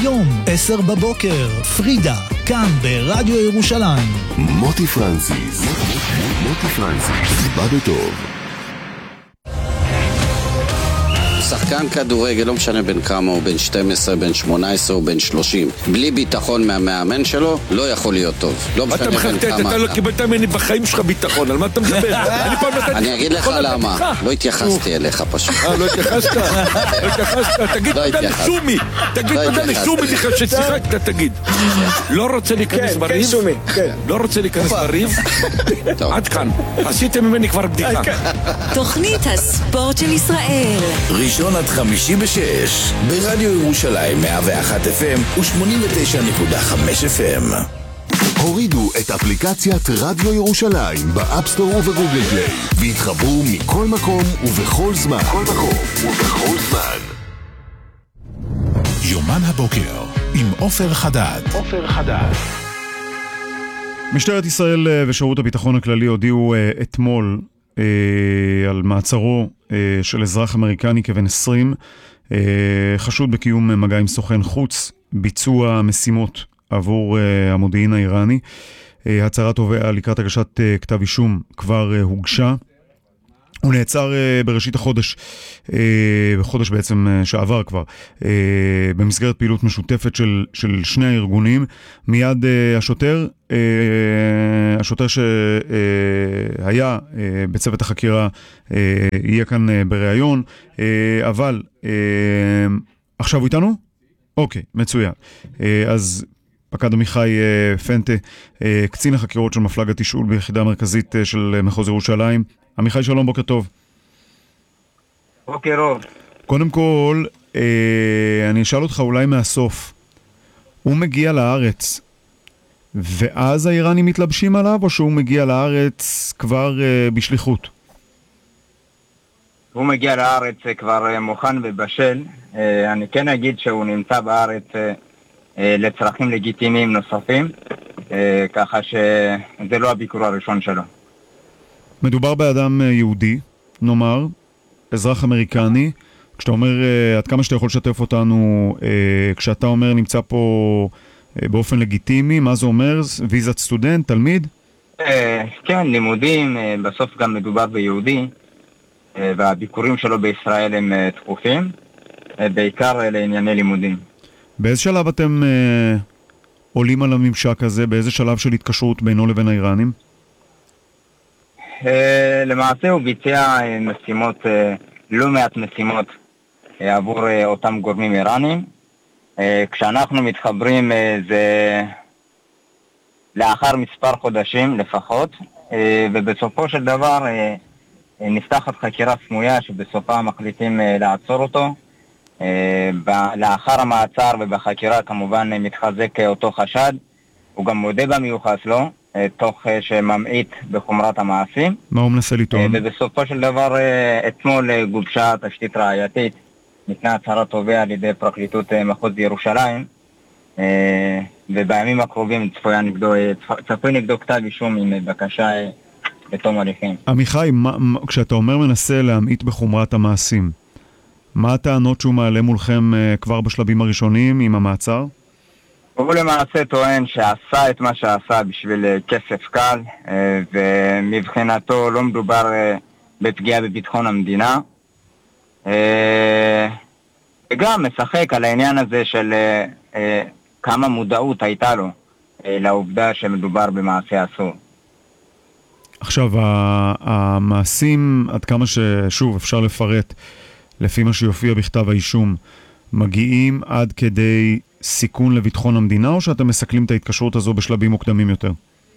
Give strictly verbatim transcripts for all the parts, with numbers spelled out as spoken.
היום, עשר בבוקר, פרידה, כאן ברדיו ירושלים. מוטי פרנסיס, מוטי פרנסיס, בא בטוב. שחקן כדורגל, לא משנה בין כמה, הוא בין שתים עשרה, בין שמונה עשרה או בין שלושים. בלי ביטחון מהמאמן שלו, לא יכול להיות טוב. לא משנה בין כמה. אתה לא קיבלת ממני בחיים שלך ביטחון, על מה אתה מדבר? אני אגיד לך למה. לא התייחסתי אליך פשוט. אה, לא התייחסת? לא התייחסת? תגיד תודה לשומי. תגיד תודה לשומי בכלל ששיחקת, תגיד. לא רוצה להיכנס בריב? לא רוצה להיכנס בריב? עד כאן. עשיתם ממני כבר בדיחה. תוכנית הספורט של ישראל. ראשון עד חמישי בשש, ברדיו ירושלים מאה ואחת אף אם ו-שמונים ותשע נקודה חמש אף אם. הורידו את אפליקציית רדיו ירושלים באפסטור ובגוגל פליי והתחברו מכל מקום ובכל זמן. כל מקום ובכל זמן. יומן הבוקר עם עופר חדד. עופר חדד. משטרת ישראל ושירות הביטחון הכללי הודיעו אתמול על מעצרו של אזרח אמריקני כבן עשרים, חשוד בקיום מגע עם סוכן חוץ, ביצוע משימות עבור המודיעין האיראני. הצהרת תובע לקראת הגשת כתב אישום כבר הוגשה. הוא נעצר בראשית החודש, בחודש בעצם שעבר כבר, במסגרת פעילות משותפת של, של שני הארגונים. מיד השוטר, השוטר שהיה בצוות החקירה יהיה כאן בראיון, אבל עכשיו הוא איתנו? אוקיי, מצוין. אז פקד עמיחי פנטה, קצין החקירות של מפלג התשאול ביחידה המרכזית של מחוז ירושלים. עמיחי, שלום, בוקר טוב. בוקר טוב. קודם כל, אה, אני אשאל אותך אולי מהסוף. הוא מגיע לארץ, ואז האיראנים מתלבשים עליו, או שהוא מגיע לארץ כבר אה, בשליחות? הוא מגיע לארץ כבר אה, מוכן ובשל. אה, אני כן אגיד שהוא נמצא בארץ אה, אה, לצרכים לגיטימיים נוספים, אה, ככה שזה לא הביקור הראשון שלו. מדובר באדם יהודי, נאמר, אזרח אמריקני. כשאתה אומר, עד כמה שאתה יכול לשתף אותנו, כשאתה אומר נמצא פה באופן לגיטימי, מה זה אומר? ויזת סטודנט, תלמיד? כן, לימודים, בסוף גם מדובר ביהודי, והביקורים שלו בישראל הם תקופים, בעיקר לענייני לימודים. באיזה שלב אתם עולים על הממשק הזה? באיזה שלב של התקשרות בינו לבין האיראנים? למעשה הוא ביצע משימות, לא מעט משימות עבור אותם גורמים איראנים. כשאנחנו מתחברים זה לאחר מספר חודשים לפחות, ובסופו של דבר נפתחת חקירה סמויה שבסופה מחליטים לעצור אותו. לאחר המעצר ובחקירה כמובן מתחזק אותו חשד, הוא גם מודה במיוחס לו, תוך שממעיט בחומרת המעשים. מה הוא מנסה לטעון? ובסופו של דבר אתמול גובשה תשתית ראייתית, ניתנה הצהרת תובע על ידי פרקליטות מחוז ירושלים, ובימים הקרובים צפוי נגדו, צפוי נגדו כתב אישום עם בקשה בתום הליכים. עמיחי, כשאתה אומר מנסה להמעיט בחומרת המעשים, מה הטענות שהוא מעלה מולכם כבר בשלבים הראשונים עם המעצר? הוא למעשה טוען שעשה את מה שעשה בשביל כסף קל, ומבחינתו לא מדובר בפגיעה בביטחון המדינה, וגם משחק על העניין הזה של כמה מודעות הייתה לו לעובדה שמדובר במעשה אסור. עכשיו, המעשים, עד כמה ששוב אפשר לפרט לפי מה שיופיע בכתב האישום, מגיעים עד כדי סיכון לביטחון המדינה, או שאתם מסכלים את ההתקשרות הזו בשלבים מוקדמים יותר?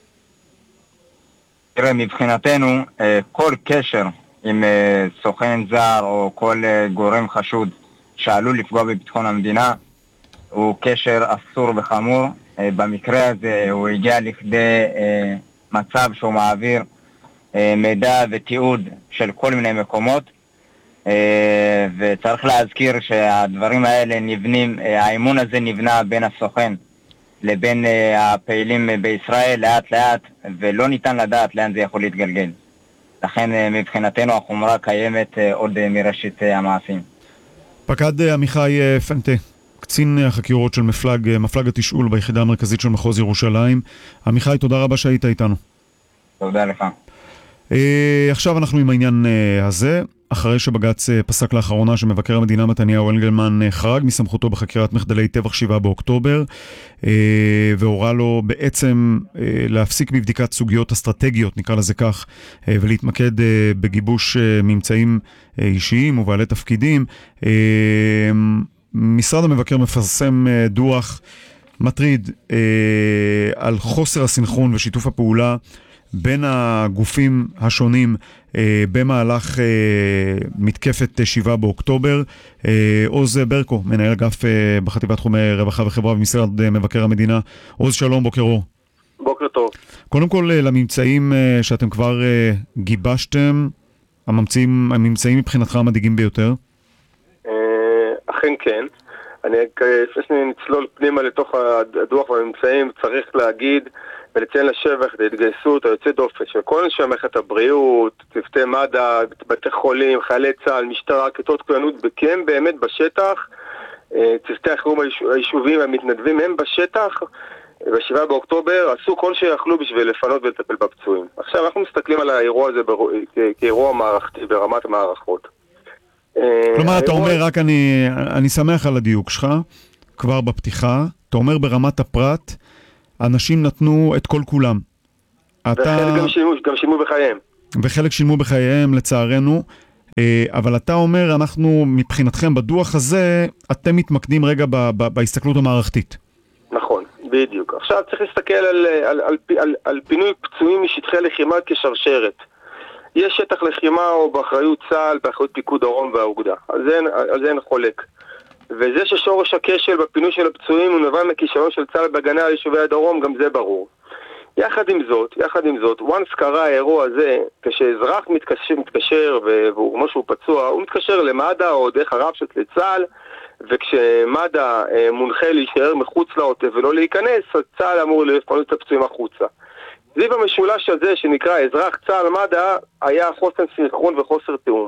תראה, מבחינתנו, כל קשר עם סוכן זר או כל גורם חשוד שעלול לפגוע בביטחון המדינה, הוא קשר אסור וחמור. במקרה הזה הוא הגיע לכדי מצב שהוא מעביר מידע ותיעוד של כל מיני מקומות, וצריך להזכיר שהדברים האלה נבנים, האמון הזה נבנה בין הסוכן לבין הפעילים בישראל לאט לאט, ולא ניתן לדעת לאן זה יכול להתגלגל. לכן מבחינתנו החומרה קיימת עוד מראשית המעשים. פקד עמיחי פנטה, קצין החקירות של מפלג, מפלג התשאול ביחידה המרכזית של מחוז ירושלים. עמיחי, תודה רבה שהיית איתנו. תודה לך. עכשיו אנחנו עם העניין הזה. אחרי שבג"ץ פסק לאחרונה שמבקר המדינה מתניהו אנגלמן חרג מסמכותו בחקירת מחדלי טבח שבעה באוקטובר, והורה לו בעצם להפסיק בבדיקת סוגיות אסטרטגיות, נקרא לזה כך, ולהתמקד בגיבוש ממצאים אישיים ובעלי תפקידים. משרד המבקר מפרסם דוח מטריד על חוסר הסנכרון ושיתוף הפעולה בין הגופים השונים אה, במהלך אה, מתקפת שבעה באוקטובר. אה, עוז ברקו, מנהל אגף אה, בחטיבת תחומי רווחה וחברה במשרד אה, מבקר המדינה. עוז, שלום, בוקר אור. בוקר טוב. קודם כל, אה, לממצאים אה, שאתם כבר אה, גיבשתם, הממצאים, הממצאים מבחינתך המדאיגים ביותר? אה, אכן כן. אני, לפני שנצלול פנימה לתוך הדוח והממצאים, צריך להגיד ולציין לשבח את ההתגייסות היוצאת דופן של כל אנשי מערכת הבריאות, צוותי מד"א, בתי חולים, חיילי צה"ל, משטרה, כיתות כוננות, כי הם באמת בשטח, צוותי החירום היישובים והמתנדבים הם בשטח, בשבעה באוקטובר עשו כל שיכלו בשביל לפנות ולטפל בפצועים. עכשיו אנחנו מסתכלים על האירוע הזה כאירוע מערכתי ברמת המערכות. כלומר, אתה אומר, רק אני, אני שמח על הדיוק שלך, כבר בפתיחה, אתה אומר ברמת הפרט, אנשים נתנו את כל כולם. וחלק אתה... גם שילמו, גם שילמו בחייהם. וחלק שילמו בחייהם, לצערנו, אבל אתה אומר, אנחנו מבחינתכם בדוח הזה, אתם מתמקדים רגע ב- ב- בהסתכלות המערכתית. נכון, בדיוק. עכשיו צריך להסתכל על, על, על, על, על פינוי פצועים משטחי לחימה כשרשרת. יש שטח לחימה או באחריות צה"ל, באחריות פיקוד דרום והאוגדה. על זה, על זה אין חולק. וזה ששורש הכשל בפינוי של הפצועים הוא נובע מכישלון של צה"ל בהגנה על יישובי הדרום, גם זה ברור. יחד עם זאת, יחד עם זאת, once קרה האירוע הזה, כשאזרח מתקשר, מתקשר והוא כמו שהוא פצוע, הוא מתקשר למד"א או דרך הרבש"ץ לצה"ל, וכשמד"א מונחה להישאר מחוץ לעוטף ולא להיכנס, אז צה"ל אמור לפנות את הפצועים החוצה. סביב המשולש הזה שנקרא אזרח צה"ל מד"א היה חוסר סנכרון וחוסר תיאום.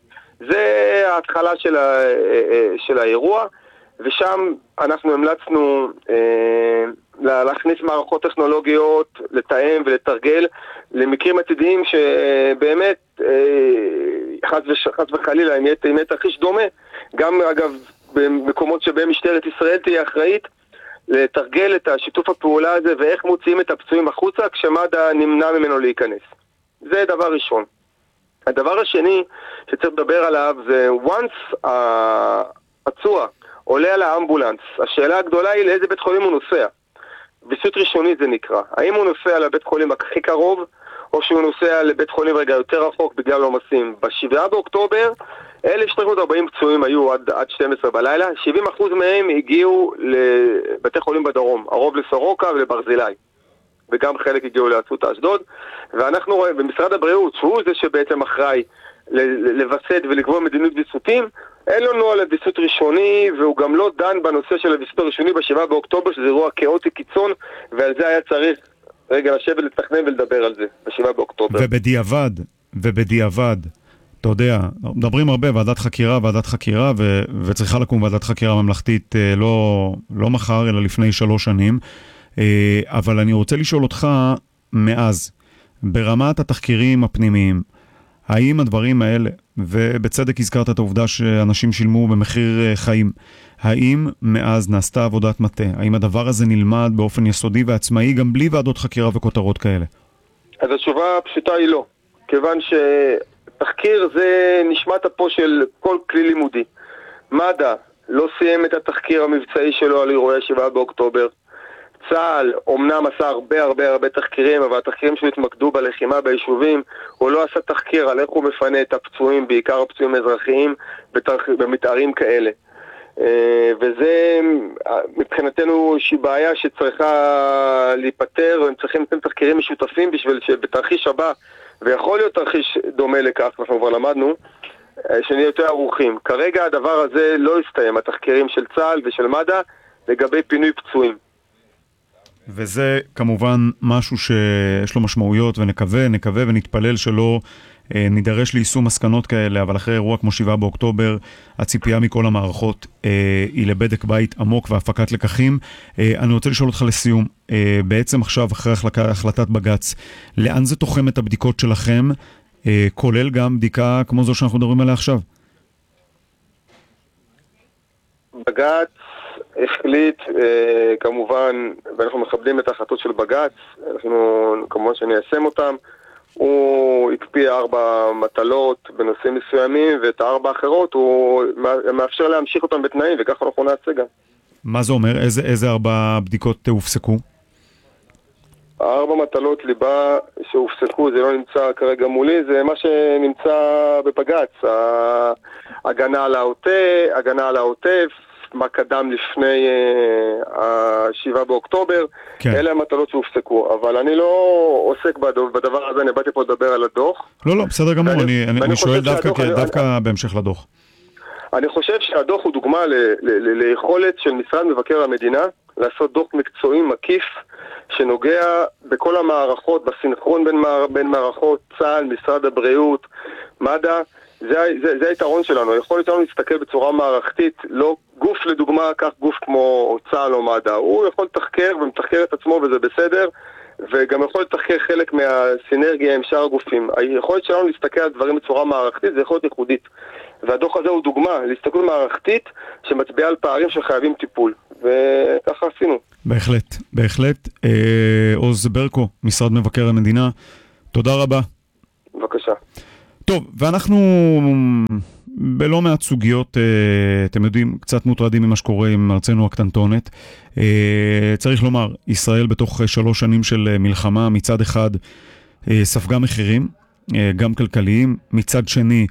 זה ההתחלה של, ה, של האירוע, ושם אנחנו המלצנו אה, להכניס מערכות טכנולוגיות, לתאם ולתרגל למקרים עתידיים שבאמת אה, חד, וש, חד וחלילה אם יהיה תרחיש דומה, גם אגב במקומות שבהם משטרת ישראל תהיה אחראית, לתרגל את השיתוף הפעולה הזה ואיך מוציאים את הפצועים החוצה כשמד"א נמנע ממנו להיכנס. זה דבר ראשון. הדבר השני שצריך לדבר עליו זה once הפצוע עולה על האמבולנס, השאלה הגדולה היא לאיזה בית חולים הוא נוסע. ויסות ראשוני זה נקרא. האם הוא נוסע לבית חולים הכי קרוב, או שהוא נוסע לבית חולים רגע יותר רחוק בגלל עומסים. בשבעה באוקטובר אלף ושלוש מאות וארבעים פצועים היו עד, עד שתים עשרה בלילה, שבעים אחוז מהם הגיעו לבתי חולים בדרום, הרוב לסורוקה ולברזילי. וגם חלק הגיעו לאסותא אשדוד, ואנחנו רואים במשרד הבריאות, שהוא זה שבעצם אחראי לווסת ולקבוע מדיניות ויסותים, אין לו נוהל לויסות ראשוני, והוא גם לא דן בנושא של הויסות הראשוני בשבעה באוקטובר, שזה אירוע כאוטי קיצון, ועל זה היה צריך רגע לשבת לתכנן ולדבר על זה, בשבעה באוקטובר. ובדיעבד, ובדיעבד, אתה יודע, מדברים הרבה, ועדת חקירה, ועדת חקירה, ו- וצריכה לקום ועדת חקירה ממלכתית לא, לא מחר, אלא לפני שלוש שנים, אבל אני רוצה לשאול אותך מאז, ברמת התחקירים הפנימיים, האם הדברים האלה, ובצדק הזכרת את העובדה שאנשים שילמו במחיר חיים, האם מאז נעשתה עבודת מטה? האם הדבר הזה נלמד באופן יסודי ועצמאי גם בלי ועדות חקירה וכותרות כאלה? אז התשובה הפשוטה היא לא, כיוון שתחקיר זה נשמת אפו של כל כלי לימודי. מד"א לא סיים את התחקיר המבצעי שלו על אירועי שבעה באוקטובר. צה"ל אומנם עשה הרבה הרבה הרבה תחקירים, אבל התחקירים שלו התמקדו בלחימה ביישובים. הוא לא עשה תחקיר על איך הוא מפנה את הפצועים, בעיקר הפצועים האזרחיים, במתארים כאלה. וזה מבחינתנו איזושהי בעיה שצריכה להיפטר, והם צריכים לתת תחקירים משותפים בשביל שבתרחיש הבא, ויכול להיות תרחיש דומה לכך, אנחנו כבר למדנו, שנהיה יותר ערוכים. כרגע הדבר הזה לא הסתיים, התחקירים של צה"ל ושל מד"א לגבי פינוי פצועים. וזה כמובן משהו שיש לו משמעויות, ונקווה, נקווה ונתפלל שלא נידרש ליישום מסקנות כאלה, אבל אחרי אירוע כמו שבעה באוקטובר, הציפייה מכל המערכות היא לבדק בית עמוק והפקת לקחים. אני רוצה לשאול אותך לסיום, בעצם עכשיו אחרי החלטת בג"ץ, לאן זה תוחם את הבדיקות שלכם, כולל גם בדיקה כמו זו שאנחנו מדברים עליה עכשיו? בג"ץ החליט, אה, כמובן, ואנחנו מכבדים את ההחלטות של בג"ץ, אנחנו כמובן שניישם אותם. הוא הקפיא ארבע מטלות בנושאים מסוימים, ואת הארבע האחרות הוא מאפשר להמשיך אותם בתנאים, וככה אנחנו נעשה גם. מה זה אומר? איזה, איזה ארבע בדיקות הופסקו? הארבע מטלות ליבה שהופסקו, זה לא נמצא כרגע מולי, זה מה שנמצא בבג"ץ. הגנה על העוטף, הגנה על העוטף, מה קדם לפני השבעה באוקטובר, כן. אלה המטלות שהופסקו, אבל אני לא עוסק בדבר הזה, אני באתי פה לדבר על הדוח. לא, לא, בסדר גמור, ואני, אני, אני, אני שואל דווקא, שהדוח, דווקא אני, בהמשך לדוח. אני חושב שהדוח הוא דוגמה ל, ל, ל, ליכולת של משרד מבקר המדינה לעשות דוח מקצועי מקיף שנוגע בכל המערכות, בסינכרון בין, מער, בין מערכות, צה"ל, משרד הבריאות, מד"א. זה, זה, זה היתרון שלנו, היכולת שלנו להסתכל בצורה מערכתית, לא גוף לדוגמה, כך גוף כמו צה"ל או מד"א, הוא יכול לתחקר ומתחקר את עצמו וזה בסדר, וגם יכול לתחקר חלק מהסינרגיה עם שאר הגופים. היכולת שלנו להסתכל על דברים בצורה מערכתית זה יכולת ייחודית, והדוח הזה הוא דוגמה להסתכלות מערכתית שמצביעה על פערים שחייבים טיפול, וככה עשינו. בהחלט, בהחלט. עוז ברקו, משרד מבקר המדינה, תודה רבה. בבקשה. טוב, ואנחנו בלא מעט סוגיות, אתם יודעים, קצת מוטרדים ממה שקורה עם ארצנו הקטנטונת. צריך לומר, ישראל בתוך שלוש שנים של מלחמה, מצד אחד ספגה מחירים, גם כלכליים, מצד שני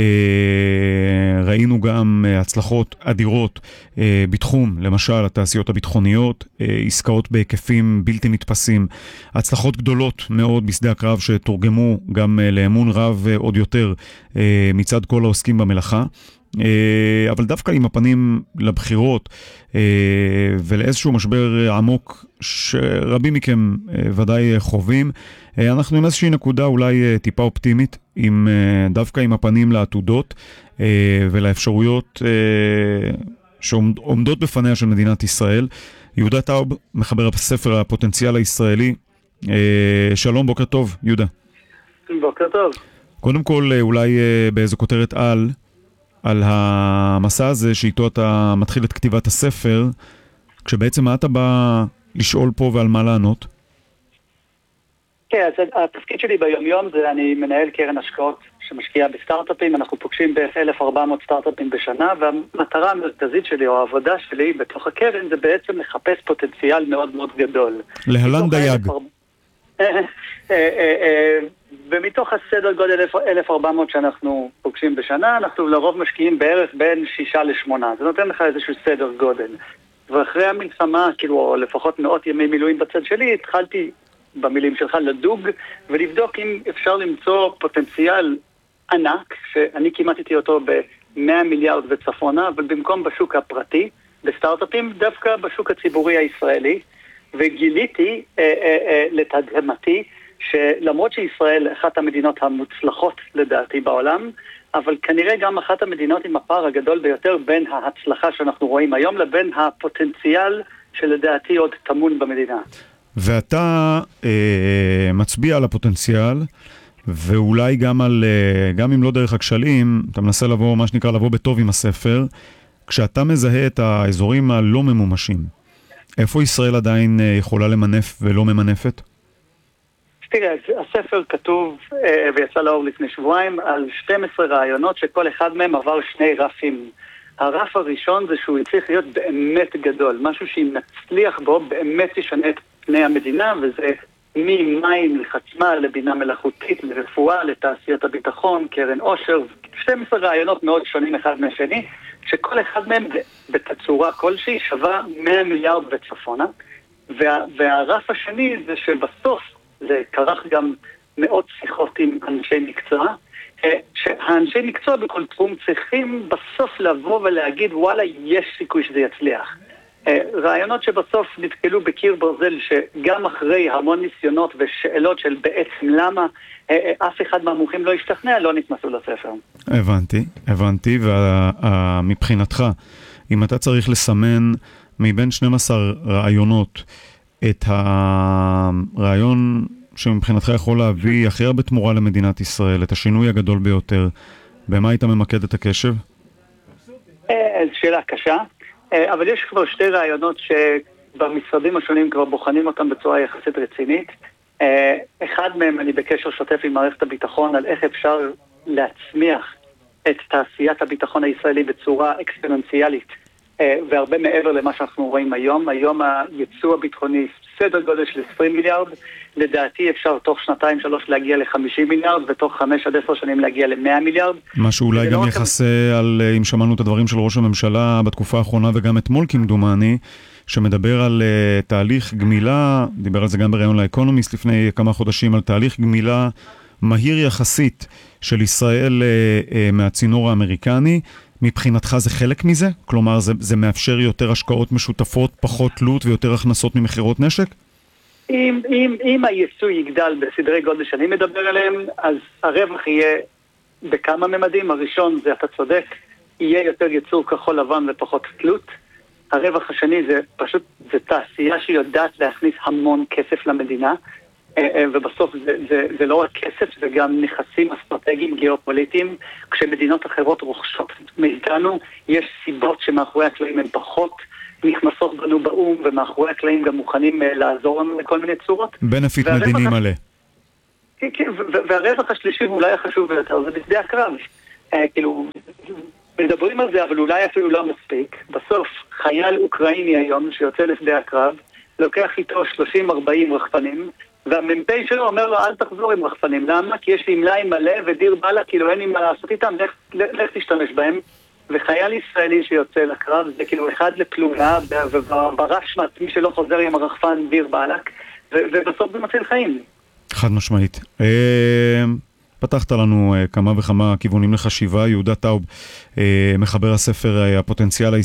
ראינו גם הצלחות אדירות בתחום, למשל התעשיות הביטחוניות, עסקאות בהיקפים בלתי נתפסים, הצלחות גדולות מאוד בשדה הקרב שתורגמו גם לאמון רב עוד יותר מצד כל העוסקים במלאכה. אבל דווקא עם הפנים לבחירות ולאיזשהו משבר עמוק שרבים מכם ודאי חווים, אנחנו עם איזושהי נקודה אולי טיפה אופטימית, עם, דווקא עם הפנים לעתודות ולאפשרויות שעומדות בפניה של מדינת ישראל. יהודה טאוב, מחבר הספר הפוטנציאל הישראלי. שלום, בוקר טוב, יהודה. בוקר טוב. קודם כל, אולי באיזו כותרת על, על המסע הזה שאיתו אתה מתחיל את כתיבת הספר, כשבעצם מה אתה בא לשאול פה ועל מה לענות? כן, אז התפקיד שלי ביום-יום זה אני מנהל קרן השקעות שמשקיעה בסטארט-אפים. אנחנו פוגשים בערך אלף וארבע מאות סטארט-אפים בשנה, והמטרה המרכזית שלי או העבודה שלי בתוך הקרן זה בעצם לחפש פוטנציאל מאוד מאוד גדול. להלן דייג. ומתוך הסדר גודל אלף וארבע מאות שאנחנו פוגשים בשנה, אנחנו לרוב משקיעים בערך בין שישה לשמונה. זה נותן לך איזשהו סדר גודל. ואחרי המלחמה, כאילו, או לפחות מאות ימי מילואים בצד שלי, התחלתי במילים שלך לדוג ולבדוק אם אפשר למצוא פוטנציאל ענק, שאני כימתתי אותו ב-מאה מיליארד וצפונה, אבל במקום בשוק הפרטי, בסטארט-אפים, דווקא בשוק הציבורי הישראלי, וגיליתי אה, אה, אה, לתדהמתי, שלמרות שישראל אחת המדינות המוצלחות לדעתי בעולם, אבל כנראה גם אחת המדינות עם הפער הגדול ביותר בין ההצלחה שאנחנו רואים היום לבין הפוטנציאל שלדעתי עוד טמון במדינה. ואתה אה, מצביע על הפוטנציאל, ואולי גם על, אה, גם אם לא דרך הכשלים, אתה מנסה לבוא, מה שנקרא, לבוא בטוב עם הספר, כשאתה מזהה את האזורים הלא ממומשים, איפה ישראל עדיין אה, יכולה למנף ולא ממנפת? תראה, הספר כתוב אה, ויצא לאור לפני שבועיים על שנים עשר רעיונות שכל אחד מהם עבר שני רפים. הרף הראשון זה שהוא צריך להיות באמת גדול, משהו שאם נצליח בו באמת ישנה את פני המדינה, וזה ממים לחשמל, לבינה מלאכותית, לרפואה, לתעשיית הביטחון, קרן עושר, שנים עשר רעיונות מאוד שונים אחד מהשני, שכל אחד מהם בתצורה כלשהי שווה מאה מיליארד וצפונה, וה, והרף השני זה שבסוף, זה כרך גם מאות שיחות עם אנשי מקצוע, שהאנשי מקצוע בכל תחום צריכים בסוף לבוא ולהגיד, וואלה, יש סיכוי שזה יצליח. רעיונות שבסוף נתקלו בקיר ברזל, שגם אחרי המון ניסיונות ושאלות של בעצם למה אף אחד מהמומחים לא השתכנע, לא נכנסו לספר. הבנתי, הבנתי, ומבחינתך, אם אתה צריך לסמן מבין שנים עשר רעיונות את הרעיון שמבחינתך יכול להביא הכי הרבה תמורה למדינת ישראל, את השינוי הגדול ביותר, במה היית ממקד את הקשב? שאלה קשה, אבל יש כבר שתי רעיונות שבמשרדים השונים כבר בוחנים אותם בצורה יחסית רצינית. אחד מהם אני בקשר שוטף עם מערכת הביטחון על איך אפשר להצמיח את תעשיית הביטחון הישראלי בצורה אקספוננציאלית, והרבה מעבר למה שאנחנו רואים היום. היום הייצוא הביטחוני סדר גודל של עשרים מיליארד, לדעתי אפשר תוך שנתיים שלוש להגיע ל-חמישים מיליארד, ותוך חמש עד עשר שנים להגיע ל-מאה מיליארד. מה שאולי גם יחסה על, אם שמענו את הדברים של ראש הממשלה בתקופה האחרונה וגם אתמול כמדומני, שמדבר על uh, תהליך גמילה, דיבר על זה גם בראיון לאקונומיסט לפני כמה חודשים, על תהליך גמילה מהיר יחסית של ישראל uh, uh, מהצינור האמריקני. מבחינתך זה חלק מזה? כלומר, זה, זה מאפשר יותר השקעות משותפות, פחות תלות ויותר הכנסות ממחירות נשק? אם, אם, אם הייצוא יגדל בסדרי גודל שאני מדבר עליהם, אז הרווח יהיה בכמה ממדים. הראשון זה, אתה צודק, יהיה יותר ייצור כחול לבן ופחות תלות. הרווח השני זה פשוט, זה תעשייה שיודעת להכניס המון כסף למדינה, ובסוף זה, זה, זה לא רק כסף, זה גם נכסים אסטרטגיים גיאופוליטיים. כשמדינות אחרות רוכשות מאיתנו, יש סיבות שמאחורי הקלעים הן פחות נכנסות בנו באום, ומאחורי הקלעים גם מוכנים לעזור לנו לכל מיני צורות. בנפיט מדיני מלא. כן, כן, והרווח השלישי אולי החשוב ביותר, זה בשדה הקרב. כאילו, מדברים על זה, אבל אולי אפילו לא מספיק. בסוף, חייל אוקראיני היום שיוצא לשדה הקרב, לוקח איתו שלושים ארבעים רחפנים, והמ"פ שלו אומר לו, אל תחזור עם רחפנים. למה? כי יש לי מלאי מלא ודיר בלה, כאילו אין לי מה לעשות איתם, לך, לך תשתמש בהם. וחייל ישראלי שיוצא לקרב, זה כאילו אחד לפלוגה, וברשמת, מי שלא חוזר עם הרחפן דיר בלק, ובסוף זה מציל חיים. חד משמעית. פתחת לנו כמה וכמה כיוונים לחשיבה. יהודה טאוב, מחבר הספר הפוטנציאל